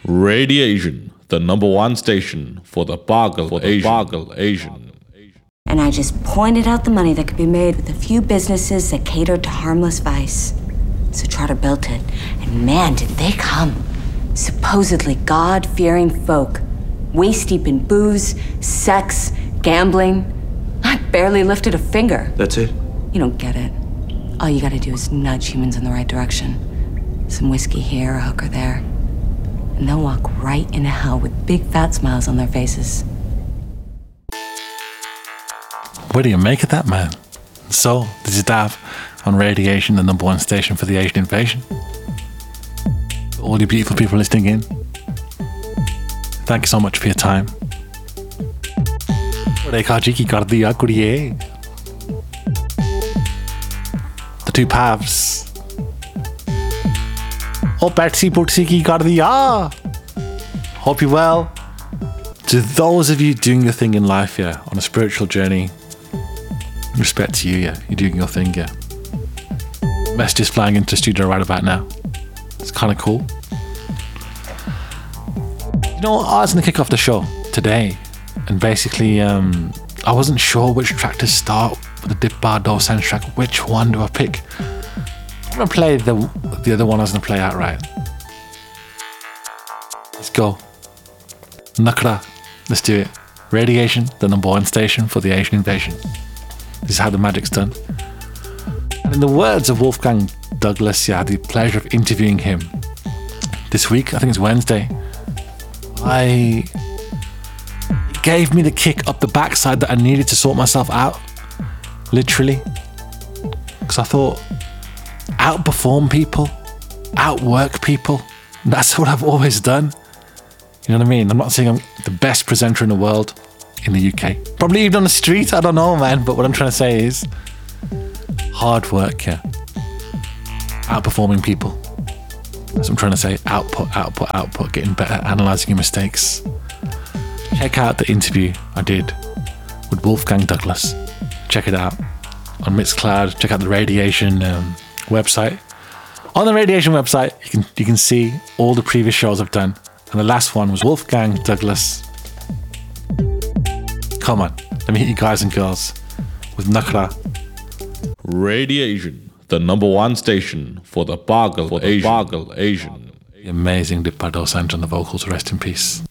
Radiation, the #1 station for the Bargal Asian. And I just pointed out the money that could be made with a few businesses that catered to harmless vice. So Trotter built it, and man, did they come. Supposedly God-fearing folk, waist-deep in booze, sex, gambling. I barely lifted a finger. That's it? You don't get it. All you gotta do is nudge humans in the right direction. Some whiskey here, a hooker there. And they'll walk right into hell with big fat smiles on their faces. What do you make of that, man? So, this is Dav on Radiation, the #1 station for the Asian invasion. All you beautiful people listening in, thank you so much for your time. The two paths. Oh, Betsy Pootsy ki kar diya. Hope you're well. To those of you doing your thing in life, yeah, on a spiritual journey, respect to you, yeah, you're doing your thing, yeah. Message is flying into the studio right about now. It's kind of cool. You know, I was going to kick off the show today, and basically, I wasn't sure which track to start with the Dip Bardo soundtrack. Which one do I pick? I'm going to play the other one I was going to play outright. Let's go. Nakra. Let's do it. Radiation, the #1 station for the Asian invasion. This is how the magic's done. And in the words of Wolfgang Douglas, I had the pleasure of interviewing him this week. I think it's Wednesday. It gave me the kick up the backside that I needed to sort myself out. Literally. Because I thought, outperform people, outwork people. That's what I've always done. You know what I mean? I'm not saying I'm the best presenter in the world in the UK. Probably even on the street, I don't know, man. But what I'm trying to say is hard work, yeah. Outperforming people. That's what I'm trying to say. Output. Getting better, analysing your mistakes. Check out the interview I did with Wolfgang Douglas. Check it out on Mixcloud. Check out the Radiation website. On the Radiation website, you can see all the previous shows I've done. And the last one was Wolfgang Douglas. Come on, let me hit you guys and girls with Nakra. Radiation, the #1 station for the Bargal Asian. The amazing Dip Bardo Sanj on the vocals, rest in peace.